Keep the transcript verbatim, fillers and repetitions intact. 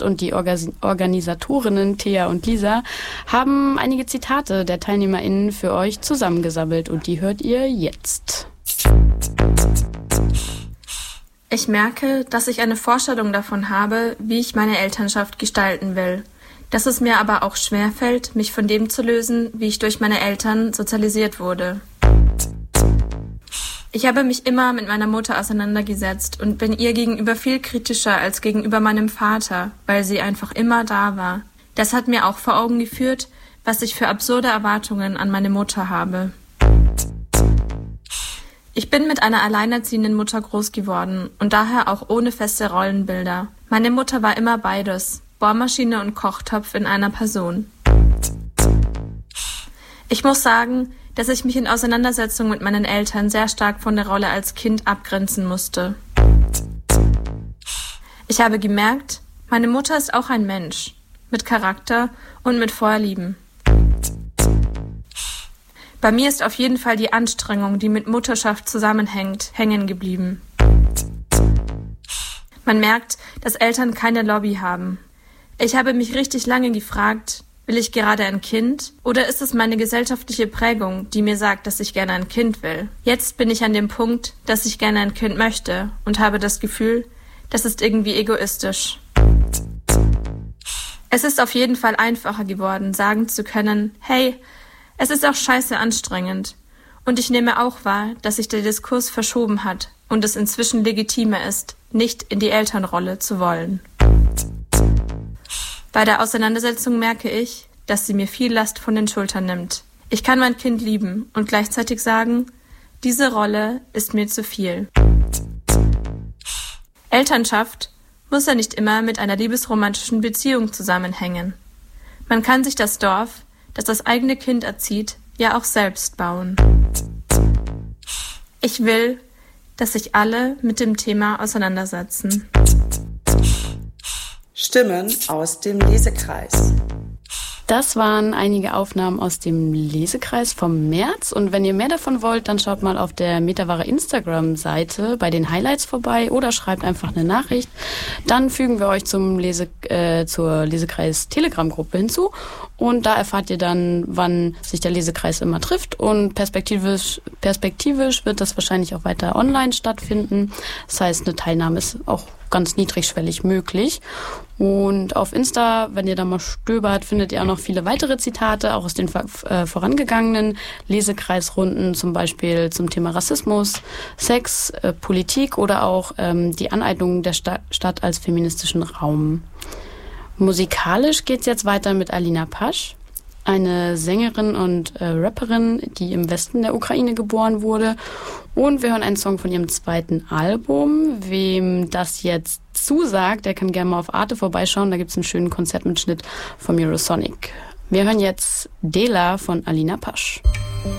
Und die Orga- Organisatorinnen Thea und Lisa haben einige Zitate der TeilnehmerInnen für euch zusammengesammelt und die hört ihr jetzt. Ich merke, dass ich eine Vorstellung davon habe, wie ich meine Elternschaft gestalten will. Dass es mir aber auch schwerfällt, mich von dem zu lösen, wie ich durch meine Eltern sozialisiert wurde. Ich habe mich immer mit meiner Mutter auseinandergesetzt und bin ihr gegenüber viel kritischer als gegenüber meinem Vater, weil sie einfach immer da war. Das hat mir auch vor Augen geführt, was ich für absurde Erwartungen an meine Mutter habe. Ich bin mit einer alleinerziehenden Mutter groß geworden und daher auch ohne feste Rollenbilder. Meine Mutter war immer beides, Bohrmaschine und Kochtopf in einer Person. Ich muss sagen, dass ich mich in Auseinandersetzung mit meinen Eltern sehr stark von der Rolle als Kind abgrenzen musste. Ich habe gemerkt, meine Mutter ist auch ein Mensch, mit Charakter und mit Vorlieben. Bei mir ist auf jeden Fall die Anstrengung, die mit Mutterschaft zusammenhängt, hängen geblieben. Man merkt, dass Eltern keine Lobby haben. Ich habe mich richtig lange gefragt, will ich gerade ein Kind oder ist es meine gesellschaftliche Prägung, die mir sagt, dass ich gerne ein Kind will? Jetzt bin ich an dem Punkt, dass ich gerne ein Kind möchte und habe das Gefühl, das ist irgendwie egoistisch. Es ist auf jeden Fall einfacher geworden, sagen zu können, hey, es ist auch scheiße anstrengend. Und ich nehme auch wahr, dass sich der Diskurs verschoben hat und es inzwischen legitimer ist, nicht in die Elternrolle zu wollen. Bei der Auseinandersetzung merke ich, dass sie mir viel Last von den Schultern nimmt. Ich kann mein Kind lieben und gleichzeitig sagen, diese Rolle ist mir zu viel. Elternschaft muss ja nicht immer mit einer liebesromantischen Beziehung zusammenhängen. Man kann sich das Dorf, das das eigene Kind erzieht, ja auch selbst bauen. Ich will, dass sich alle mit dem Thema auseinandersetzen. Stimmen aus dem Lesekreis. Das waren einige Aufnahmen aus dem Lesekreis vom März. Und wenn ihr mehr davon wollt, dann schaut mal auf der Metaware Instagram-Seite bei den Highlights vorbei oder schreibt einfach eine Nachricht. Dann fügen wir euch zum Lese, äh, zur Lesekreis-Telegram-Gruppe hinzu. Und da erfahrt ihr dann, wann sich der Lesekreis immer trifft. Und perspektivisch, perspektivisch wird das wahrscheinlich auch weiter online stattfinden. Das heißt, eine Teilnahme ist auch ganz niedrigschwellig möglich. Und auf Insta, wenn ihr da mal stöbert, findet ihr auch noch viele weitere Zitate, auch aus den äh, vorangegangenen Lesekreisrunden, zum Beispiel zum Thema Rassismus, Sex, äh, Politik oder auch ähm, die Aneignung der Sta- Stadt als feministischen Raum. Musikalisch geht's jetzt weiter mit Alina Pasch, eine Sängerin und äh, Rapperin, die im Westen der Ukraine geboren wurde. Und wir hören einen Song von ihrem zweiten Album. Wem das jetzt zusagt, der kann gerne mal auf Arte vorbeischauen. Da gibt's einen schönen Konzertmitschnitt vom Eurosonic. Wir hören jetzt Dela von Alina Pasch.